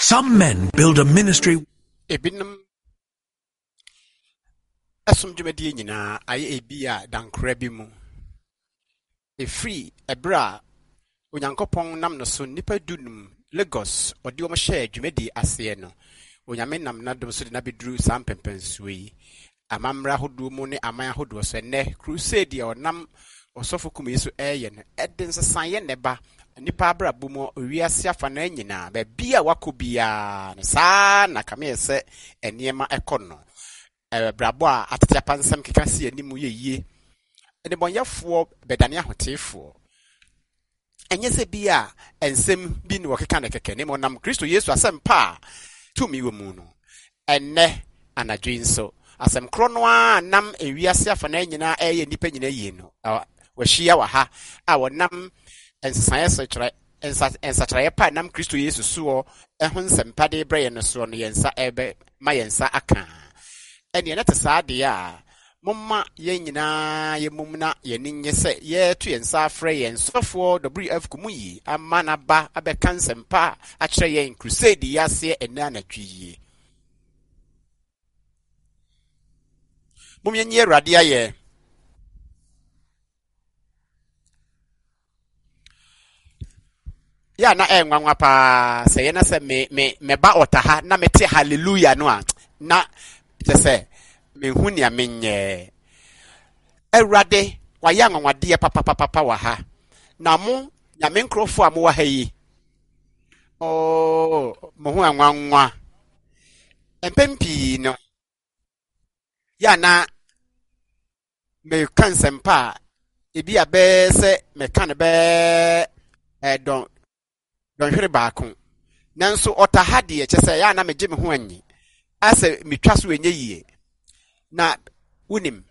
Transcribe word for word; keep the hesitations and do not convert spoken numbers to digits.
Some men build a ministry. Ebinum asum dwumadi nyina aye ebia dankra bi mu. E free ebra onyankopon nam no so nipa dunum Lagos odi omo share dwumadi ase no. Onyame nam na dom so de na bedru sam pempensuyi. Amamra hodo mu ne aman hodo so ne crusade ya onam osofo kum yesu eye no eden sesan ye neba nipa abra bomo owiase afa na nyina ba bia wakobia no sa na kame se eniema ekono e brabo a atete pansam keka se animu yeye ene bonyafo bedane ahotefo enye se bia ensem bi ne wokeka na keke ne monam Kristo Yesu asempa tumi wo mu no enne anadwinso asem kronoa nam ewiase afa na nyina eye nipa nyina yi no wahia wa ha a wonam ensaye sekyere ensakyere pa nam Kristo Yesu so ehun sempade breye no so no yensa ebe ma yensa aka ene ne tesade a momma yen nyina yemumna yeninye se ye to yensa afre yen sofo W F kumuyi amana ba abeka nsempa a kyere yen crusade yase ena anadwie mumyenye radia ye ya na enwanwa pa se ye na se me me me ba otaha na mete hallelujah no a na je se me huni amenye Ewrade wa ya nwanwade papa papa papa wa ha na mo ya me nkrofo a mo wa ha yi oh mo hu anwanwa empempi no ya na me kan sempa ebi abe se me kan be eh don don hwere baako nanso otaha de kyese ya na megye me ho anyi ase metwa so enye yie na unim